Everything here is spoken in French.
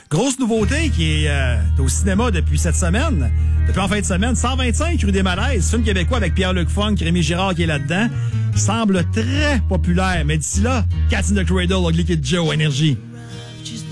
Grosse nouveauté qui est au cinéma depuis cette semaine. Depuis en fin de semaine, 125 rue des Malaises, film québécois avec Pierre-Luc Funk, Rémi Girard qui est là-dedans. Semble très populaire, mais d'ici là, Cats in the Cradle, Ugly Kid Joe, Énergie.